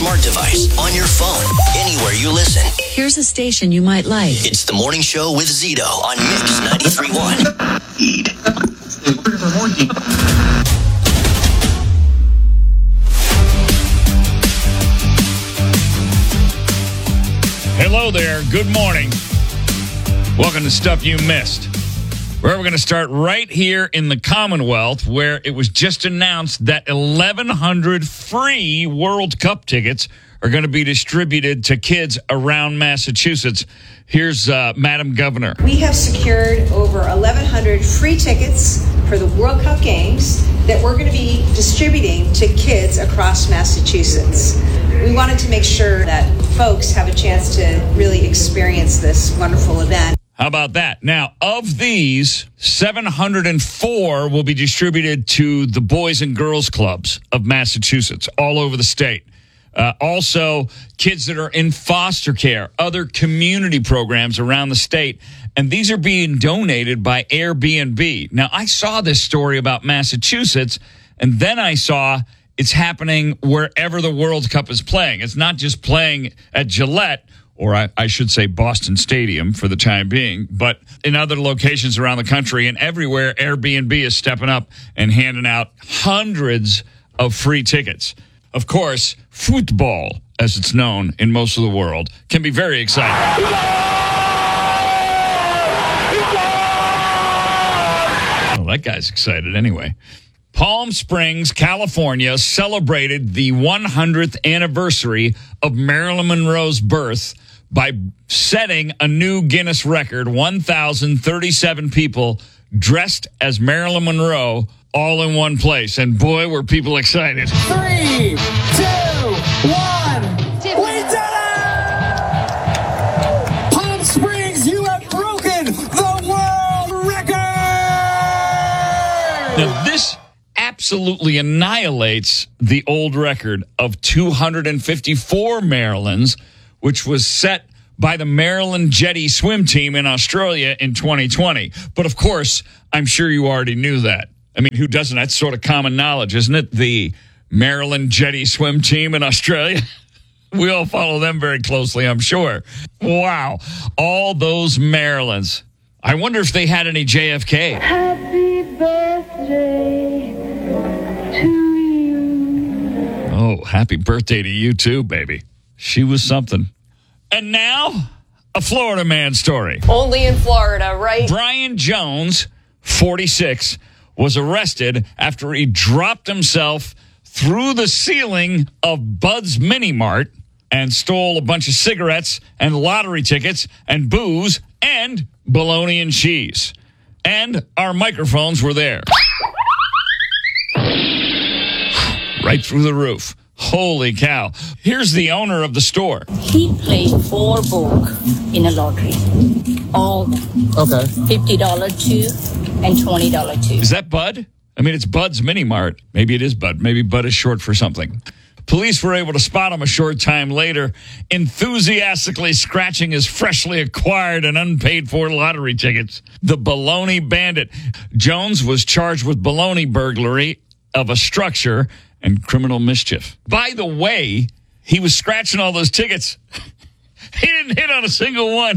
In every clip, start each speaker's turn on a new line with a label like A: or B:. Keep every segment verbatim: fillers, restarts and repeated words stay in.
A: smart device, on your phone, anywhere you listen.
B: Here's a station you might like.
A: It's The Morning Show with Zito on Mix ninety-three point one. Eat.
C: Hello there. Good morning. Welcome to Stuff You Missed. Where we're going to start right here in the Commonwealth, where it was just announced that eleven hundred free World Cup tickets are going to be distributed to kids around Massachusetts. Here's uh, Madam Governor.
D: We have secured over eleven hundred free tickets for the World Cup games that we're going to be distributing to kids across Massachusetts. We wanted to make sure that folks have a chance to really experience this wonderful event.
C: How about that? Now, of these, seven hundred four will be distributed to the Boys and Girls Clubs of Massachusetts all over the state. Uh, also, kids that are in foster care, other community programs around the state. And these are being donated by Airbnb. Now, I saw this story about Massachusetts, and then I saw it's happening wherever the World Cup is playing. It's not just playing at Gillette, or I, I should say Boston Stadium for the time being, but in other locations around the country, and everywhere, Airbnb is stepping up and handing out hundreds of free tickets. Of course, football, as it's known in most of the world, can be very exciting. Well, that guy's excited anyway. Palm Springs, California celebrated the one hundredth anniversary of Marilyn Monroe's birth by setting a new Guinness record, one thousand thirty-seven people dressed as Marilyn Monroe all in one place. And boy, were people excited.
E: Three, two, one. We did it! Palm Springs, you have broken the world record!
C: Now, this absolutely annihilates the old record of two hundred fifty-four Marilyns, which was set by the Maryland Jetty swim team in Australia in twenty twenty. But of course, I'm sure you already knew that. I mean, who doesn't? That's sort of common knowledge, isn't it? The Maryland Jetty swim team in Australia. We all follow them very closely, I'm sure. Wow. All those Marilyns. I wonder if they had any J F K.
F: Happy birthday to you.
C: Oh, happy birthday to you too, baby. She was something. And now, a Florida man story.
G: Only in Florida, right?
C: Brian Jones, forty-six, was arrested after he dropped himself through the ceiling of Bud's Mini Mart and stole a bunch of cigarettes and lottery tickets and booze and bologna and cheese. And our microphones were there. Right through the roof. Holy cow. Here's the owner of the store.
H: He played four book in a lottery. All
E: Okay.
H: fifty dollars two and twenty dollars two.
C: Is that Bud? I mean, it's Bud's Mini Mart. Maybe it is Bud. Maybe Bud is short for something. Police were able to spot him a short time later, enthusiastically scratching his freshly acquired and unpaid for lottery tickets. The Baloney Bandit. Jones was charged with baloney burglary of a structure and criminal mischief. By the way, he was scratching all those tickets. He didn't hit on a single one.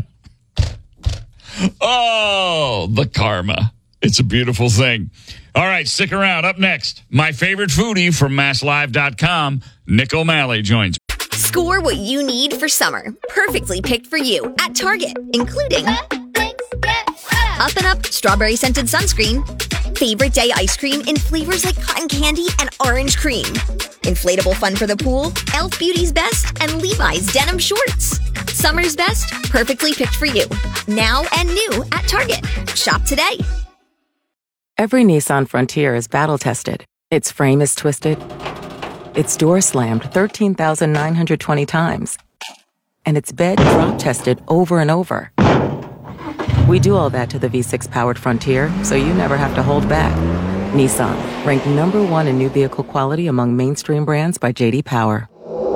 C: Oh, the karma. It's a beautiful thing. All right, stick around. Up next, my favorite foodie from Mass Live dot com, Nick O'Malley, joins.
I: Score what you need for summer. Perfectly picked for you at Target, including Up and Up Strawberry Scented Sunscreen, Favorite Day Ice Cream in flavors like cotton candy and orange cream, Inflatable Fun for the Pool, e l f Beauty's Best, and Levi's Denim Shorts. Summer's best, perfectly picked for you. Now and new at Target. Shop today.
J: Every Nissan Frontier is battle-tested. Its frame is twisted. Its door slammed thirteen thousand nine hundred twenty times. And its bed drop-tested over and over. We do all that to the V six powered Frontier, so you never have to hold back. Nissan, ranked number one in new vehicle quality among mainstream brands by J D Power.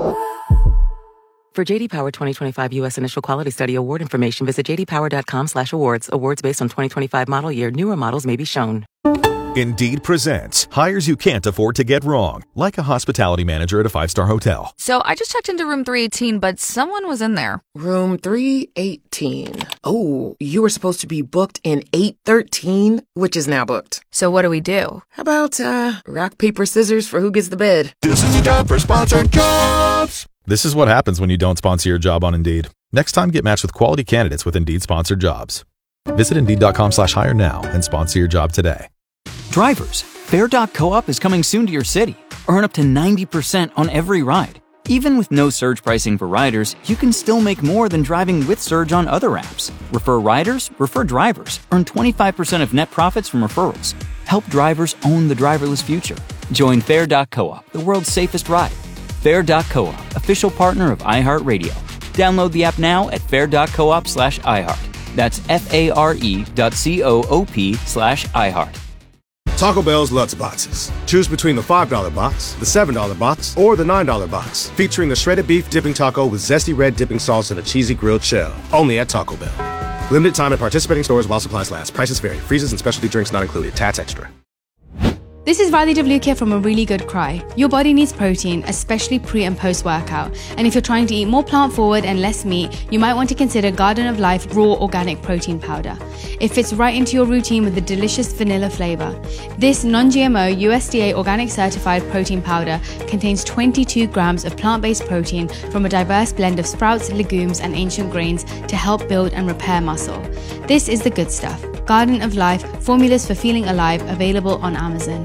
J: For J D Power twenty twenty-five U S Initial Quality Study award information, visit j d power dot com slash awards. Awards based on twenty twenty-five model year. Newer models may be shown.
K: Indeed presents hires you can't afford to get wrong, like a hospitality manager at a five-star hotel.
L: So I just checked into room three eighteen, but someone was in there.
M: Room three eighteen. Oh, you were supposed to be booked in eight thirteen, which is now booked.
L: So what do we do?
M: How about, uh, rock, paper, scissors for who gets the bed?
K: This is the time for sponsored jobs. This is what happens when you don't sponsor your job on Indeed. Next time, get matched with quality candidates with Indeed sponsored jobs. Visit Indeed.com slash hire now and sponsor your job today.
N: Drivers, Fair dot co-op is coming soon to your city. Earn up to ninety percent on every ride. Even with no surge pricing for riders, you can still make more than driving with Surge on other apps. Refer riders, refer drivers. Earn twenty-five percent of net profits from referrals. Help drivers own the driverless future. Join Fair dot co-op, the world's safest ride. Fair dot co-op, official partner of iHeartRadio. Download the app now at fair dot coop slash iHeart. That's F-A-R-E dot C-O-O-P slash iHeart.
O: Taco Bell's Lutz Boxes. Choose between the five dollar box, the seven dollar box, or the nine dollar box, featuring the shredded beef dipping taco with zesty red dipping sauce and a cheesy grilled shell. Only at Taco Bell. Limited time at participating stores while supplies last. Prices vary. Freezes and specialty drinks not included. Tax extra.
P: This is Riley W. here from A Really Good Cry. Your body needs protein, especially pre and post workout. And if you're trying to eat more plant forward and less meat, you might want to consider Garden of Life Raw Organic Protein Powder. It fits right into your routine with a delicious vanilla flavor. This non-G M O U S D A organic certified protein powder contains twenty-two grams of plant-based protein from a diverse blend of sprouts, legumes, and ancient grains to help build and repair muscle. This is the good stuff. Garden of Life, formulas for feeling alive, available on Amazon.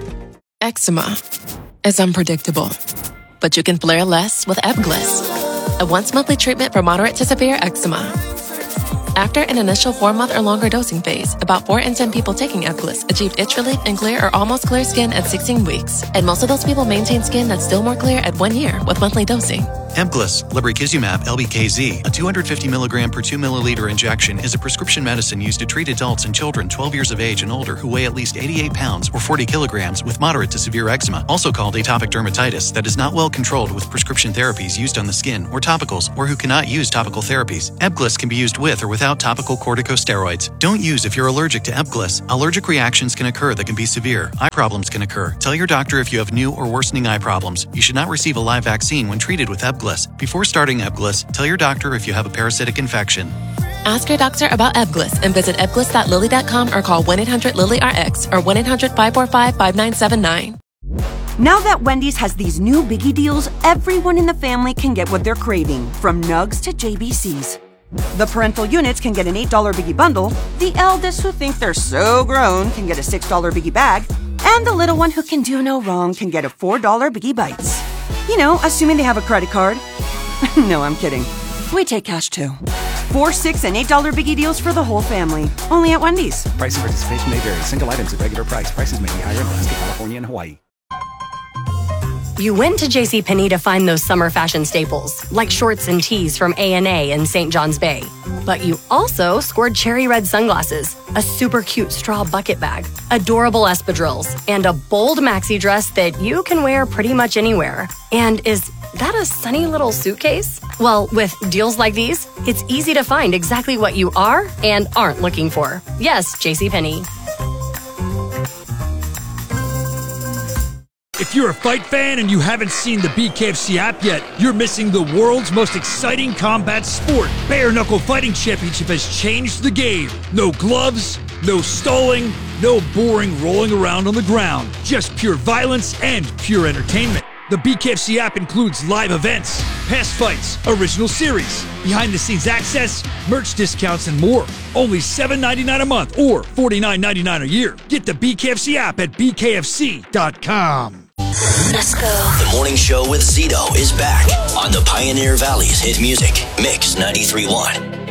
Q: Eczema is unpredictable, but you can flare less with Ebglyss, a once-monthly treatment for moderate to severe eczema. After an initial four-month or longer dosing phase, about four in ten people taking Ebglyss achieved itch relief and clear or almost clear skin at sixteen weeks, and most of those people maintain skin that's still more clear at one year with monthly dosing.
R: Ebglyss, lebrikizumab L B K Z, a two hundred fifty milligram per two milliliter injection, is a prescription medicine used to treat adults and children twelve years of age and older who weigh at least eighty-eight pounds or forty kilograms with moderate to severe eczema, also called atopic dermatitis, that is not well controlled with prescription therapies used on the skin or topicals, or who cannot use topical therapies. Ebglyss can be used with or without topical corticosteroids. Don't use if you're allergic to Ebglyss. Allergic reactions can occur that can be severe. Eye problems can occur. Tell your doctor if you have new or worsening eye problems. You should not receive a live vaccine when treated with Ebglyss. Before starting Ebglyss, tell your doctor if you have a parasitic infection.
Q: Ask your doctor about Ebglyss and visit ebglyss dot lilly dot com or call one eight hundred lilly R X or one eight hundred five four five five nine seven nine.
S: Now that Wendy's has these new biggie deals, everyone in the family can get what they're craving, from nugs to J B Cs. The parental units can get an eight dollar biggie bundle, the eldest who think they're so grown can get a six dollar biggie bag, and the little one who can do no wrong can get a four dollar biggie bites. You know, assuming they have a credit card. No, I'm kidding. We take cash too. Four, six, and eight dollar biggie deals for the whole family. Only at Wendy's.
T: Price and participation may vary. Single items at regular price. Prices may be higher in Alaska, California, and Hawaii.
U: You went to JCPenney to find those summer fashion staples, like shorts and tees from A and A in Saint John's Bay. But you also scored cherry red sunglasses, a super cute straw bucket bag, adorable espadrilles, and a bold maxi dress that you can wear pretty much anywhere. And is that a sunny little suitcase? Well, with deals like these, it's easy to find exactly what you are and aren't looking for. Yes, JCPenney.
E: If you're a fight fan and you haven't seen the B K F C app yet, you're missing the world's most exciting combat sport. Bare Knuckle Fighting Championship has changed the game. No gloves, no stalling, no boring rolling around on the ground. Just pure violence and pure entertainment. The B K F C app includes live events, past fights, original series, behind-the-scenes access, merch discounts, and more. Only seven ninety-nine a month or forty-nine ninety-nine a year. Get the B K F C app at B K F C dot com.
A: Let's go. The morning show with Zito is back on the Pioneer Valley's hit music, Mix ninety-three point one.